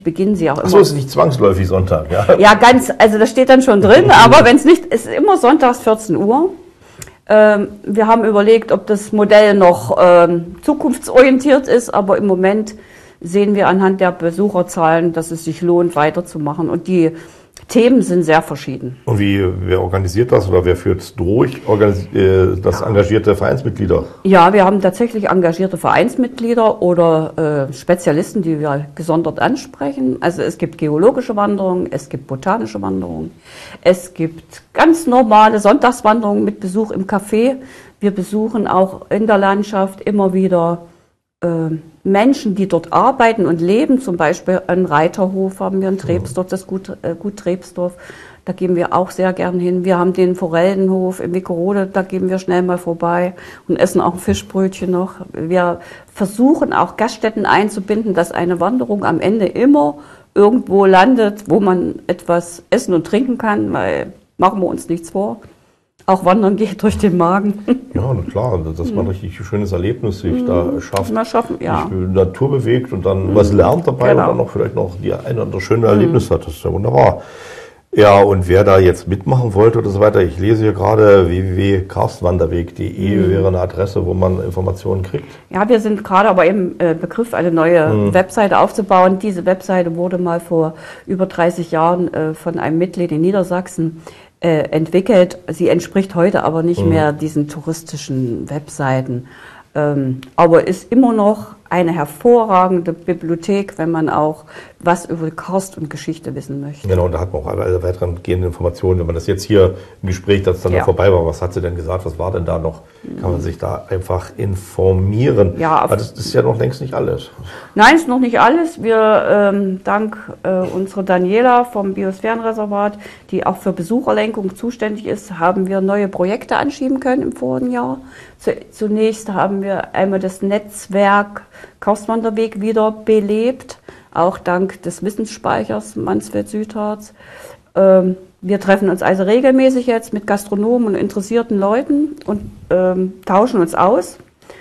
beginnen sie auch immer. Ach so, ist nicht zwangsläufig Sonntag, ja? Ja, also das steht dann schon drin, aber wenn es nicht, ist immer sonntags 14 Uhr. Wir haben überlegt, ob das Modell noch zukunftsorientiert ist, aber im Moment sehen wir anhand der Besucherzahlen, dass es sich lohnt, weiterzumachen. Und die Themen sind sehr verschieden. Und wer organisiert das oder wer führt es durch? Das engagierte Vereinsmitglieder? Ja, wir haben tatsächlich engagierte Vereinsmitglieder oder Spezialisten, die wir gesondert ansprechen. Also es gibt geologische Wanderungen, es gibt botanische Wanderungen, es gibt ganz normale Sonntagswanderungen mit Besuch im Café. Wir besuchen auch in der Landschaft immer wieder Menschen, die dort arbeiten und leben, zum Beispiel einen Reiterhof haben wir in Trebsdorf, das Gut Trebsdorf, da gehen wir auch sehr gern hin. Wir haben den Forellenhof in Wickerode, da gehen wir schnell mal vorbei und essen auch ein Fischbrötchen noch. Wir versuchen auch Gaststätten einzubinden, dass eine Wanderung am Ende immer irgendwo landet, wo man etwas essen und trinken kann, weil machen wir uns nichts vor. Auch Wandern geht durch den Magen. Ja, na klar, dass man ein richtig schönes Erlebnis sich da schafft, ja. sich Natur bewegt und dann was lernt dabei und dann noch vielleicht noch die ein oder andere schöne Erlebnis hat. Das ist ja wunderbar. Ja, und wer da jetzt mitmachen wollte oder so weiter, ich lese hier gerade www.karstwanderweg.de wäre eine Adresse, wo man Informationen kriegt. Ja, wir sind gerade aber im Begriff, eine neue Webseite aufzubauen. Diese Webseite wurde mal vor über 30 Jahren von einem Mitglied in Niedersachsen entwickelt. Sie entspricht heute aber nicht mehr diesen touristischen Webseiten, aber ist immer noch eine hervorragende Bibliothek, wenn man auch was über Karst und Geschichte wissen möchte. Genau, und da hat man auch alle weiteren gehenden Informationen. Wenn man das jetzt hier im Gespräch, das dann vorbei war, was hat sie denn gesagt, was war denn da noch, kann man sich da einfach informieren. Ja, aber das ist ja noch längst nicht alles. Nein, ist noch nicht alles. Wir, dank unserer Daniela vom Biosphärenreservat, die auch für Besucherlenkung zuständig ist, haben wir neue Projekte anschieben können im vorigen Jahr. Zunächst haben wir einmal das Netzwerk Karstwanderweg wieder belebt, auch dank des Wissensspeichers Mansfeld-Südharz. Wir treffen uns also regelmäßig jetzt mit Gastronomen und interessierten Leuten und tauschen uns aus,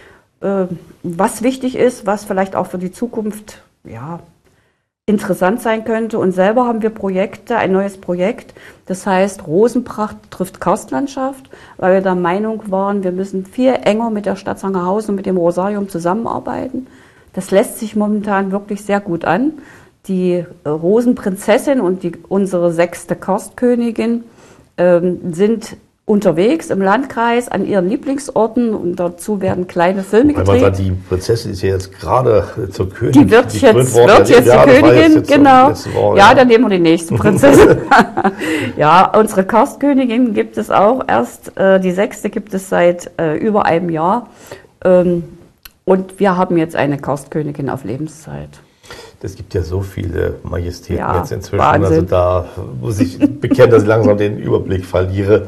was wichtig ist, was vielleicht auch für die Zukunft interessant sein könnte. Und selber haben wir Projekte, ein neues Projekt, das heißt Rosenpracht trifft Karstlandschaft, weil wir der Meinung waren, wir müssen viel enger mit der Stadt Sangerhausen und mit dem Rosarium zusammenarbeiten. Das lässt sich momentan wirklich sehr gut an. Die Rosenprinzessin und unsere 6. Karstkönigin sind unterwegs im Landkreis an ihren Lieblingsorten und dazu werden kleine Filme gedreht. Aber die Prinzessin ist ja jetzt gerade zur Königin. Die wird jetzt die Königin, genau. Ja, dann nehmen wir die nächste Prinzessin. Ja, unsere Karstkönigin gibt es auch erst, die 6. gibt es seit über einem Jahr. Und wir haben jetzt eine Karstkönigin auf Lebenszeit. Es gibt ja so viele Majestäten jetzt inzwischen. Wahnsinn. Also da muss ich bekennen, dass ich langsam den Überblick verliere.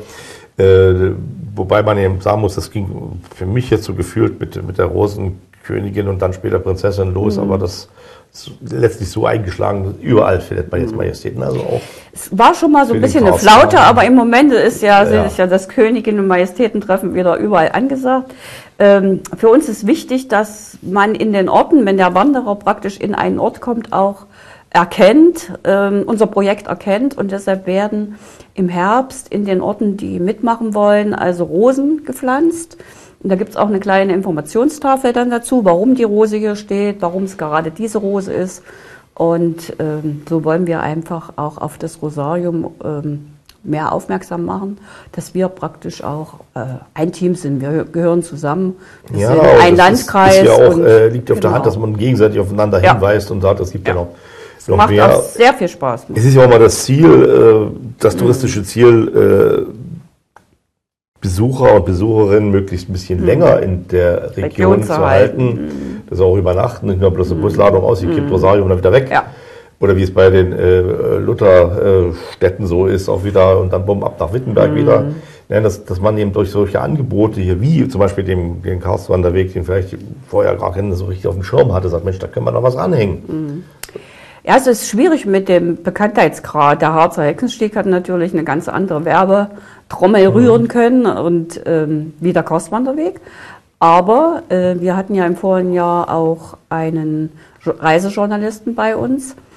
Wobei man eben sagen muss, das ging für mich jetzt so gefühlt mit der Rosenkönigin und dann später Prinzessin los, aber das ist letztlich so eingeschlagen, überall findet man jetzt Majestäten. Also auch es war schon mal so ein bisschen eine Flaute, aber im Moment ist ja das Königin- und Majestätentreffen wieder überall angesagt. Für uns ist wichtig, dass man in den Orten, wenn der Wanderer praktisch in einen Ort kommt, auch erkennt, unser Projekt erkennt, und deshalb werden im Herbst in den Orten, die mitmachen wollen, also Rosen gepflanzt. Und da gibt es auch eine kleine Informationstafel dann dazu, warum die Rose hier steht, warum es gerade diese Rose ist. Und so wollen wir einfach auch auf das Rosarium mehr aufmerksam machen, dass wir praktisch auch ein Team sind. Wir gehören zusammen. Wir sind ein Landkreis. Ist ja auch, liegt auf der Hand, dass man gegenseitig aufeinander hinweist und sagt, es gibt ja noch macht mehr. Auch sehr viel Spaß. Es ist ja auch mal das Ziel, das touristische Ziel, Besucher und Besucherinnen möglichst ein bisschen länger in der Region zu halten. Das auch übernachten, nicht nur bloß eine Busladung ausgekippt, Rosarium und dann wieder weg. Ja. Oder wie es bei den Lutherstädten so ist, auch wieder und dann bumm ab nach Wittenberg wieder. Ja, dass man eben durch solche Angebote hier, wie zum Beispiel den Karstwanderweg, den vielleicht vorher gar keiner so richtig auf dem Schirm hatte, sagt, Mensch, da können wir noch was anhängen. Ja, es ist schwierig mit dem Bekanntheitsgrad. Der Harzer Hexensteg hat natürlich eine ganz andere Werbetrommel rühren können und wie der Karstwanderweg. Aber wir hatten ja im vorigen Jahr auch einen Reisejournalisten bei uns,